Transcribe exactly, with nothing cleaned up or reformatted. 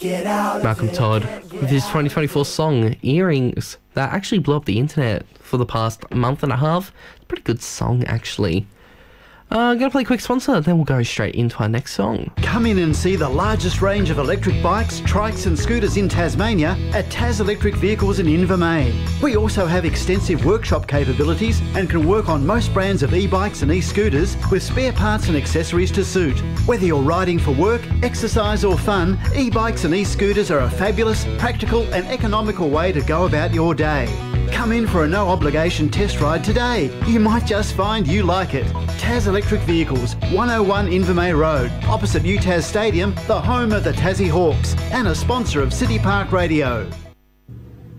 Malcolm Todd with his twenty twenty-four song Earrings that actually blew up the internet for the past month and a half. It's a pretty good song, actually. Uh, I'm going to play a quick sponsor, then we'll go straight into our next song. Come in and see the largest range of electric bikes, trikes and scooters in Tasmania at Tas Electric Vehicles in Invermain. We also have extensive workshop capabilities and can work on most brands of e-bikes and e-scooters with spare parts and accessories to suit. Whether you're riding for work, exercise or fun, e-bikes and e-scooters are a fabulous, practical and economical way to go about your day. Come in for a no-obligation test ride today. You might just find you like it. Tas Electric Vehicles, one oh one Invermay Road, opposite U T A S Stadium, the home of the Tassie Hawks, and a sponsor of City Park Radio.